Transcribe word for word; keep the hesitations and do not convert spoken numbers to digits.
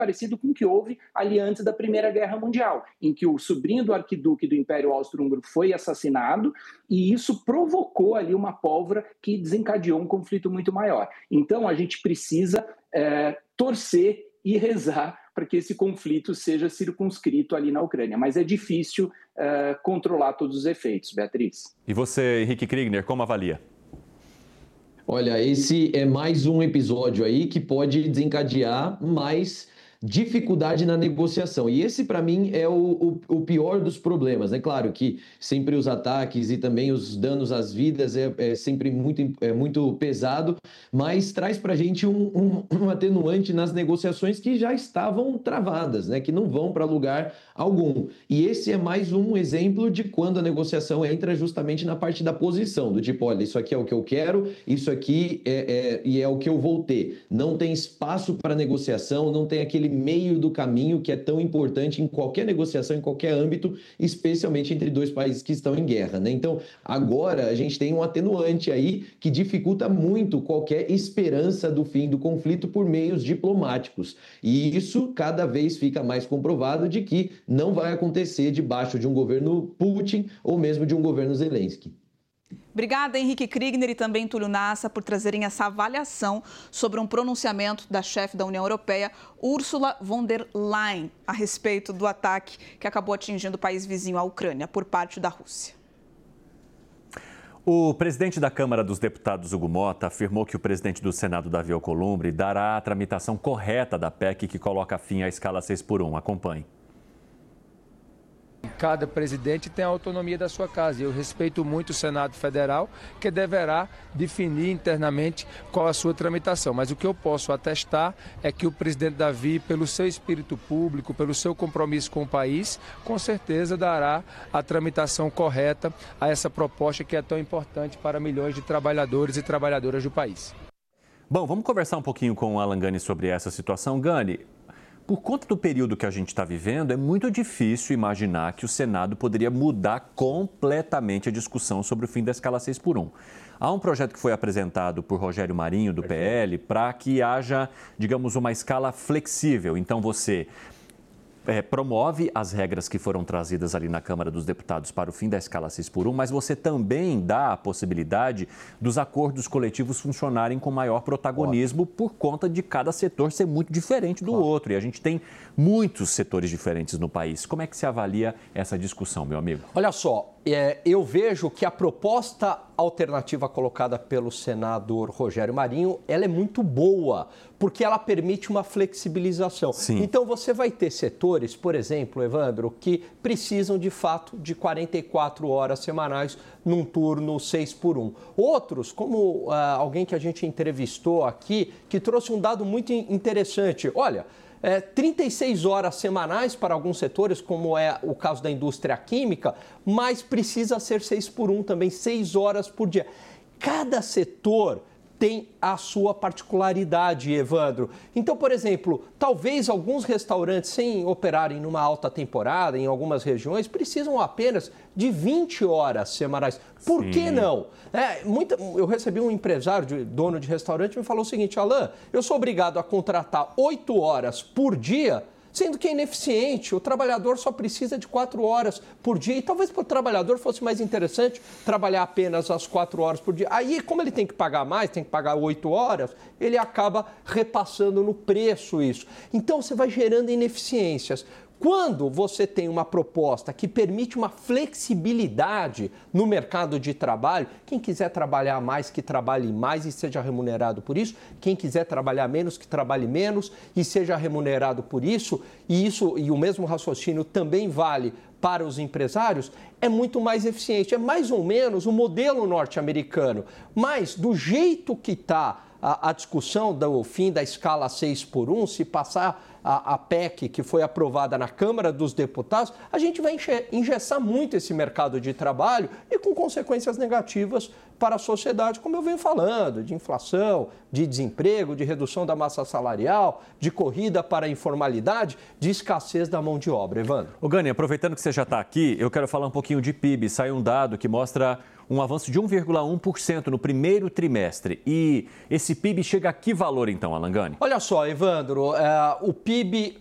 parecido com o que houve ali antes da Primeira Guerra Mundial, em que o sobrinho do arquiduque do Império Austro-Húngaro foi assassinado, e isso provocou ali uma pólvora que desencadeou um conflito muito maior. Então, a gente precisa é, torcer e rezar para que esse conflito seja circunscrito ali na Ucrânia. Mas é difícil uh, controlar todos os efeitos, Beatriz. E você, Henrique Kriegner, como avalia? Olha, esse é mais um episódio aí que pode desencadear mais dificuldade na negociação. E esse, para mim, é o, o, o pior dos problemas. É claro que sempre os ataques e também os danos às vidas é, é sempre muito, é muito pesado, mas traz para a gente um, um, um atenuante nas negociações que já estavam travadas, né? Que não vão para lugar algum. E esse é mais um exemplo de quando a negociação entra justamente na parte da posição, do tipo, olha, isso aqui é o que eu quero, isso aqui é, é, e é o que eu vou ter. Não tem espaço para negociação, não tem aquele meio do caminho que é tão importante em qualquer negociação, em qualquer âmbito, especialmente entre dois países que estão em guerra, né? Então, agora a gente tem um atenuante aí que dificulta muito qualquer esperança do fim do conflito por meios diplomáticos. E isso cada vez fica mais comprovado de que não vai acontecer debaixo de um governo Putin ou mesmo de um governo Zelensky. Obrigada, Henrique Kriegner e também Túlio Nassa, por trazerem essa avaliação sobre um pronunciamento da chefe da União Europeia, Ursula von der Leyen, a respeito do ataque que acabou atingindo o país vizinho à Ucrânia por parte da Rússia. O presidente da Câmara dos Deputados, Hugo Motta, afirmou que o presidente do Senado, Davi Alcolumbre, dará a tramitação correta da P E C que coloca fim à escala seis por um. Acompanhe. Cada presidente tem a autonomia da sua casa e eu respeito muito o Senado Federal, que deverá definir internamente qual a sua tramitação. Mas o que eu posso atestar é que o presidente Davi, pelo seu espírito público, pelo seu compromisso com o país, com certeza dará a tramitação correta a essa proposta que é tão importante para milhões de trabalhadores e trabalhadoras do país. Bom, vamos conversar um pouquinho com o Alan Gani sobre essa situação. Gani, por conta do período que a gente está vivendo, é muito difícil imaginar que o Senado poderia mudar completamente a discussão sobre o fim da escala seis por um. Há um projeto que foi apresentado por Rogério Marinho, do P L, para que haja, digamos, uma escala flexível. Então, você É, promove as regras que foram trazidas ali na Câmara dos Deputados para o fim da escala seis por um, mas você também dá a possibilidade dos acordos coletivos funcionarem com maior protagonismo por conta de cada setor ser muito diferente do outro. E a gente tem muitos setores diferentes no país. Como é que se avalia essa discussão, meu amigo? Olha só, é, eu vejo que a proposta alternativa colocada pelo senador Rogério Marinho, ela é muito boa, porque ela permite uma flexibilização. Sim. Então, você vai ter setores, por exemplo, Evandro, que precisam, de fato, de quarenta e quatro horas semanais num turno seis por um. Outros, como uh, alguém que a gente entrevistou aqui, que trouxe um dado muito interessante. Olha, É, trinta e seis horas semanais para alguns setores, como é o caso da indústria química, mas precisa ser seis por um também, seis horas por dia. Cada setor tem a sua particularidade, Evandro. Então, por exemplo, talvez alguns restaurantes, sem operarem numa alta temporada, em algumas regiões, precisam apenas de vinte horas semanais. Por Sim. que não? É, muita, eu recebi um empresário, de, dono de restaurante, me falou o seguinte: Alan, eu sou obrigado a contratar oito horas por dia, sendo que é ineficiente. O trabalhador só precisa de quatro horas por dia. E talvez para o trabalhador fosse mais interessante trabalhar apenas as quatro horas por dia. Aí, como ele tem que pagar mais, tem que pagar oito horas, ele acaba repassando no preço isso. Então, você vai gerando ineficiências. Quando você tem uma proposta que permite uma flexibilidade no mercado de trabalho, quem quiser trabalhar mais, que trabalhe mais e seja remunerado por isso, quem quiser trabalhar menos, que trabalhe menos e seja remunerado por isso, e isso e o mesmo raciocínio também vale para os empresários, é muito mais eficiente. É mais ou menos o modelo norte-americano, mas do jeito que está a, a discussão do fim da escala seis por um, se passar a, a P E C que foi aprovada na Câmara dos Deputados, a gente vai engessar muito esse mercado de trabalho e com consequências negativas para a sociedade, como eu venho falando, de inflação, de desemprego, de redução da massa salarial, de corrida para a informalidade, de escassez da mão de obra. Evandro. Ô Gani, aproveitando que você já está aqui, eu quero falar um pouquinho de P I B. Saiu um dado que mostra um avanço de um vírgula um por cento no primeiro trimestre. E esse P I B chega a que valor então, Alan Gani? Olha só, Evandro, é, o P I B